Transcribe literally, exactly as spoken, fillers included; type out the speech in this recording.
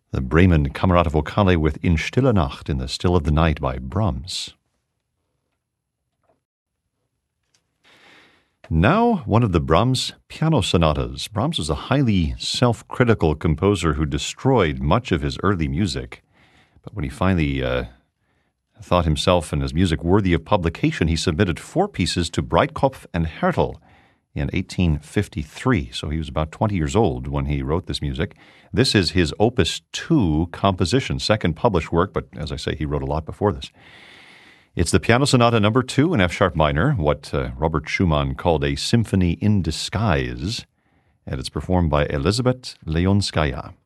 The Bremen Camerata Vocale with In Stille Nacht, In the Still of the Night by Brahms. Now, one of the Brahms piano sonatas. Brahms was a highly self-critical composer who destroyed much of his early music. But when he finally uh, thought himself and his music worthy of publication, he submitted four pieces to Breitkopf and Härtel in eighteen fifty-three. So he was about twenty years old when he wrote this music. This is his Opus two composition, second published work, but as I say, he wrote a lot before this. It's the Piano Sonata number two in F-sharp minor, what uh, Robert Schumann called a symphony in disguise, and it's performed by Elizabeth Leonskaya.